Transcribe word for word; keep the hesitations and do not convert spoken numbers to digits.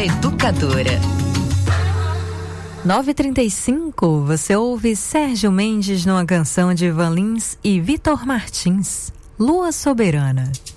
Palavra Educadora. nove e trinta e cinco, você ouve Sérgio Mendes numa canção de Ivan Lins e Vitor Martins, Lua Soberana.